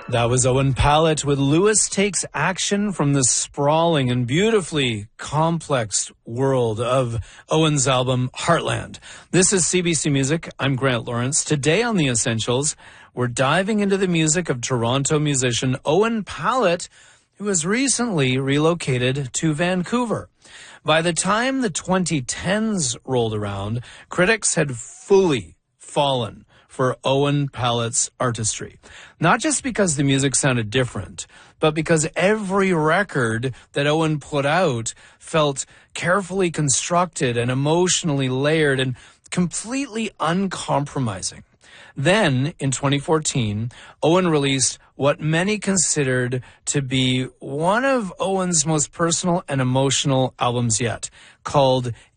That was Owen Pallett with Lewis Takes Action from the sprawling and beautifully complex world of Owen's album Heartland. This is CBC Music. I'm Grant Lawrence. Today on The Essentials, we're diving into the music of Toronto musician Owen Pallett, who has recently relocated to Vancouver. By the time the 2010s rolled around, critics had fully fallen for Owen Pallett's artistry. Not just because the music sounded different, but because every record that Owen put out felt carefully constructed and emotionally layered and completely uncompromising. Then, in 2014, Owen released what many considered to be one of Owen's most personal and emotional albums yet, called